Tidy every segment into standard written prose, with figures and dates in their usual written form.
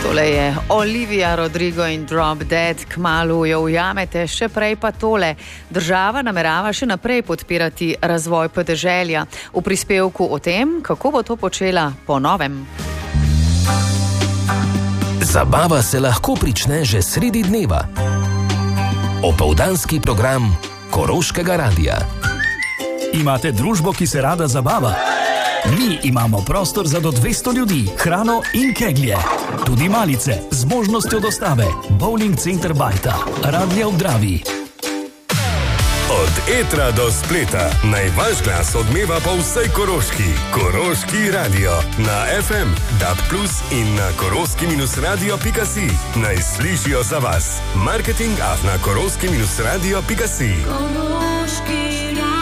Tole je Olivia Rodrigo in Drop Dead, kmalu jo ujamete, še prej pa tole. Država namerava še naprej podpirati razvoj podeželja. V prispevku o tem, kako bo to počela po novem. Zabava se lahko prične že sredi dneva. Opoldanski program Koroškega radia. Imate družbo, ki se rada zabava? Mi imamo prostor za do 200 ljudi, hrano in keglje. Tudi malice z možnostjo dostave. Bowling center Bajta, Radlje ob Dravi. Od etra do spleta, naj vaš glas odmeva po vsej Koroški. Koroški radio na FM, DAB+, in na koroski-radio.si. Naj slišijo za vas. Marketing na koroski-radio.si. Koroški radio.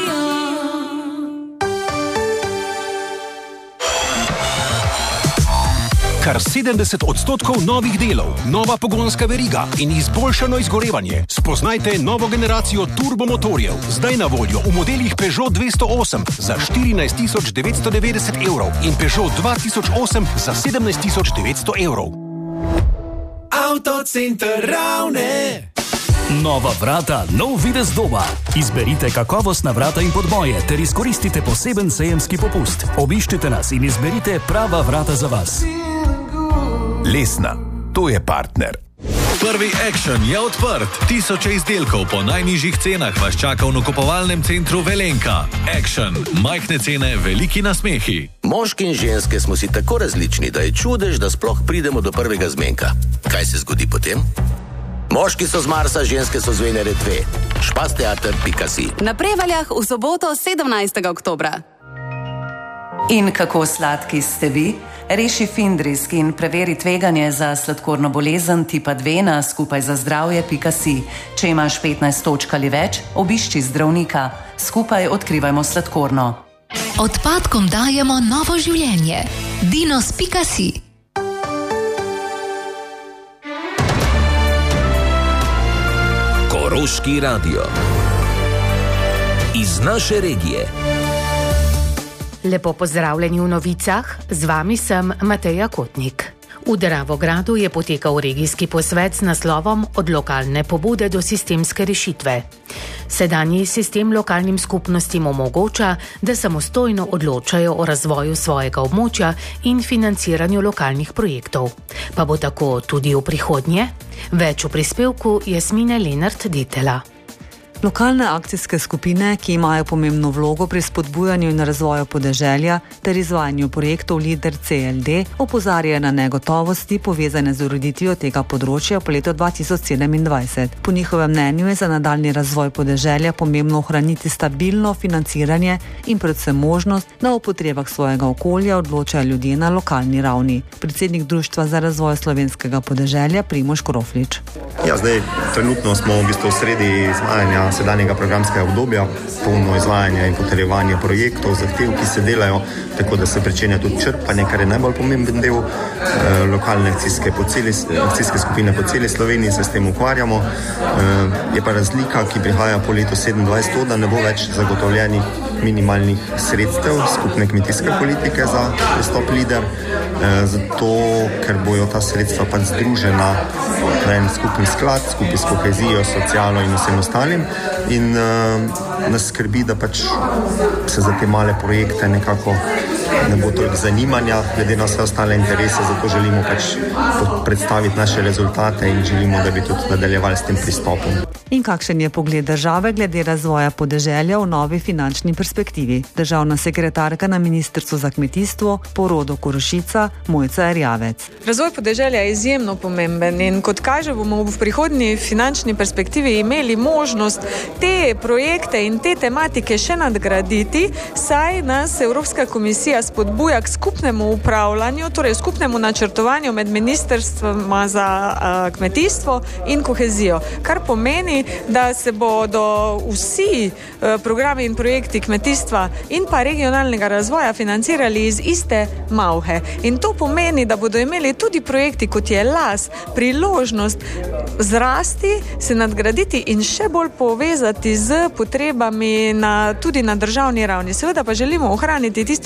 Kar 70% novih delov, nova pogonska veriga in izboljšano izgorevanje. Spoznajte novo generacijo turbomotorjev, zdaj na voljo v modelih Peugeot 208 za 14 990 evrov in Peugeot 2008 za 17 900 evrov. Avtocenter Ravne. Nova vrata, nov videz doma. Izberite kakovostna vrata in podboje ter izkoristite poseben sejemski popust. Obiščite nas in izberite prava vrata za vas. Lesna, to je partner. Prvi Action je odprt. Tisoče izdelkov po najnižjih cenah vas čaka v nakupovalnem centru Velenka. Action. Majhne cene, veliki nasmehi. Moški in ženske smo si tako različni, da je čudež, da sploh pridemo do prvega zmenka. Kaj se zgodi potem? Moški so z Marsa, ženske so z Venere 2. Špasteater.si. Na Prevaljah v soboto 17. oktobra. In kako sladki ste vi? Reši Findrisk in preveri tveganje za sladkorno bolezen tipa 2 na skupajzazdravje.si. Če imaš 15 točk ali več, obišči zdravnika. Skupaj odkrivajmo sladkorno. Odpadkom dajemo novo življenje. Dinos.si. Koroški radio. Iz naše regije. Lepo pozdravljeni v novicah, z vami sem Mateja Kotnik. V Dravogradu je potekal regijski posvet s naslovom Od lokalne pobude do sistemske rešitve. Sedanji sistem lokalnim skupnostim omogoča, da samostojno odločajo o razvoju svojega območja in financiranju lokalnih projektov. Pa bo tako tudi v prihodnje? Več v prispevku Jasmine Lenart-Ditela. Lokalne akcijske skupine, ki imajo pomembno vlogo pri spodbujanju in razvoju podeželja ter izvajanju projektov LIDER CLD, opozarjajo na negotovosti povezane z ureditvijo tega področja po letu 2027. Po njihovem mnenju je za nadaljnji razvoj podeželja pomembno ohraniti stabilno financiranje in predvsem možnost, da o potrebah svojega okolja odločajo ljudje na lokalni ravni. Predsednik Društva za razvoj slovenskega podeželja Primož Kroflič. Zdaj trenutno smo v bistvu v sredi izvajanja sedanjega programskega obdobja, polno izvajanje in potrjevanje projektov, zahtev, ki se delajo, tako da se pričenja tudi črpanje, kar je najbolj pomemben del. Lokalne akcijske skupine po celi Sloveniji se s tem ukvarjamo. Je pa razlika, ki prihaja po letu 27 to, da ne bo več zagotovljenih minimalnih sredstev skupne kmetijske politike za pristop LIDER, zato ker bojo ta sredstva pač združena na en skupni sklad, skupaj s kohezijo, socialno in vsem ostalim. In nas skrbi, da pač se za te male projekte nekako ne bo toliko zanimanja, glede na vse ostale interese, zato želimo pač predstaviti naše rezultate in želimo, da bi tudi nadaljevali s tem pristopom. In kakšen je pogled države glede razvoja podeželja v novi finančni perspektivi? Državna sekretarka na Ministrstvu za kmetijstvo Porodo Korošica Mojca Erjavec. Razvoj podeželja je izjemno pomemben in kot kaže, bomo v prihodnji finančni perspektivi imeli možnost te projekte in te tematike še nadgraditi, saj nas Evropska komisija spodbuja k skupnemu upravljanju, torej skupnemu načrtovanju med ministrstvoma za kmetijstvo in kohezijo, kar pomeni, da se bodo vsi programi in projekti kmetijstva in pa regionalnega razvoja financirali iz iste malhe. In to pomeni, da bodo imeli tudi projekti, kot je LAS, priložnost zrasti, se nadgraditi in še bolj povezati z potrebami tudi na državni ravni. Seveda pa želimo ohraniti tisto njihovo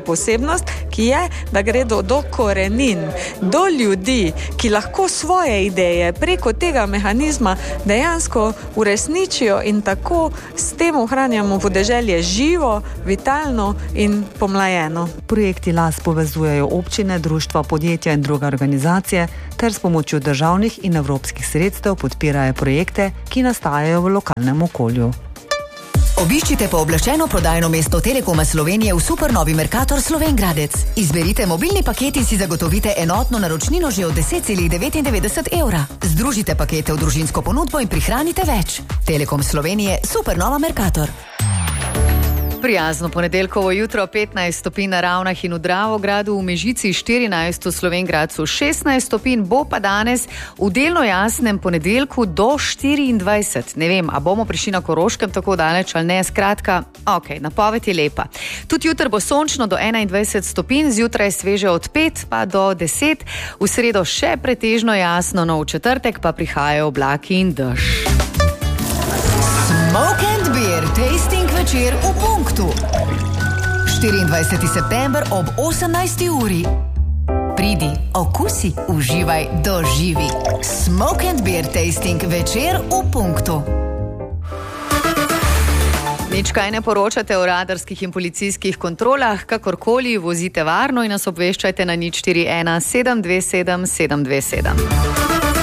posebnost, ki je, da gredo do korenin, do ljudi, ki lahko svoje ideje preko tega mehanizma dejansko uresničijo in tako s tem ohranjamo podeželje živo, vitalno in pomlajeno. Projekti LAS povezujejo občine, društva, podjetja in druge organizacije ter s pomočjo državnih in evropskih sredstev podpirajo projekte, ki nastajajo v lokalnem okolju. Obiščite pooblaščeno prodajno mesto Telekoma Slovenije v supernovi Mercator Slovenj Gradec. Izberite mobilni paket in si zagotovite enotno naročnino že od 10,99 €. Združite pakete v družinsko ponudbo in prihranite več. Telekom Slovenije, supernova Mercator. Prijazno ponedeljkovo jutro, 15 stopinj na Ravnah in v Dravogradu, v Mežici 14, v Slovenj Gradcu 16 stopinj, bo pa danes v delno jasnem ponedeljku do 24. Ne vem, a bomo prišli na Koroškem tako daleč ali ne, skratka, ok, napoved je lepa. Tudi jutro bo sončno do 21 stopinj, zjutraj sveže od 5 pa do 10, v sredo še pretežno jasno, no v četrtek pa prihajajo oblaki in dež. Smoke and Beer tasting večer v Punktu. 24. september ob 18. uri. Pridi, okusi, uživaj, doživi. Smoke and Beer tasting večer v Punktu. Nič kaj ne poročate o radarskih in policijskih kontrolah, kakorkoli vozite varno in nas obveščajte na 041 727 727.